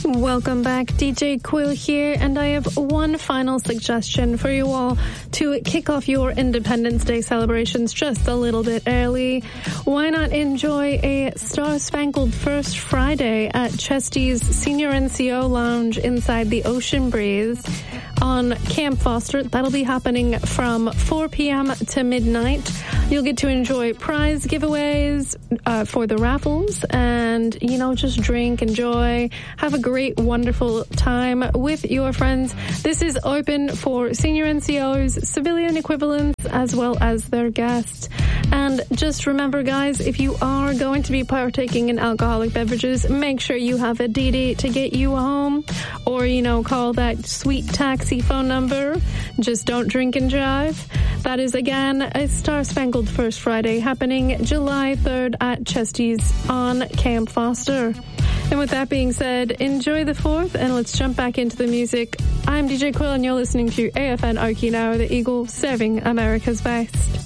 Welcome back, DJ Quill here, and I have one final suggestion for you all to kick off your Independence Day celebrations just a little bit early. Why not enjoy a Star-Spangled First Friday at Chesty's Senior NCO Lounge inside the Ocean Breeze on Camp Foster? That'll be happening from 4 p.m. to midnight. You'll get to enjoy prize giveaways for the raffles and, you know, just drink, enjoy, have a great, wonderful time with your friends. This is open for senior NCOs, civilian equivalents, as well as their guests. And just remember, guys, if you are going to be partaking in alcoholic beverages, make sure you have a DD to get you home, or, you know, call that sweet taxi phone number. Just don't drink and drive. That is, again, a Star-Spangled First Friday happening July 3rd at Chesty's on Camp Foster. And with that being said, enjoy the 4th, and let's jump back into the music. I'm DJ Quill, and you're listening to AFN Okinawa, the Eagle, serving America's best.